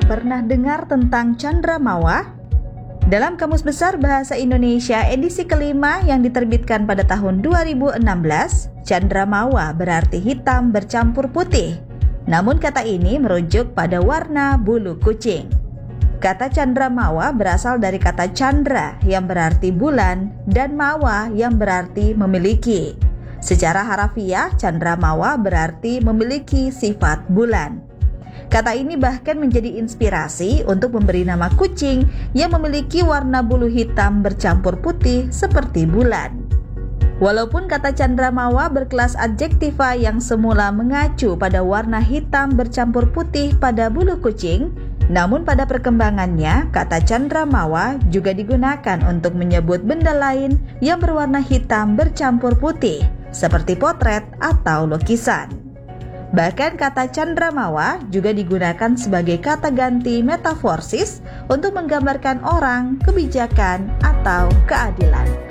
Pernah dengar tentang cendramawah? Dalam Kamus Besar Bahasa Indonesia edisi kelima yang diterbitkan pada tahun 2016, cendramawah berarti hitam bercampur putih. Namun kata ini merujuk pada warna bulu kucing. Kata cendramawah berasal dari kata candra yang berarti bulan dan mawa yang berarti memiliki. Secara harafiah, cendramawah berarti memiliki sifat bulan. Kata ini bahkan menjadi inspirasi untuk memberi nama kucing yang memiliki warna bulu hitam bercampur putih seperti bulan. Walaupun kata cendramawah berkelas adjektiva yang semula mengacu pada warna hitam bercampur putih pada bulu kucing, namun pada perkembangannya kata cendramawah juga digunakan untuk menyebut benda lain yang berwarna hitam bercampur putih, seperti potret atau lukisan. Bahkan kata cendramawah juga digunakan sebagai kata ganti metaforsis untuk menggambarkan orang, kebijakan, atau keadilan.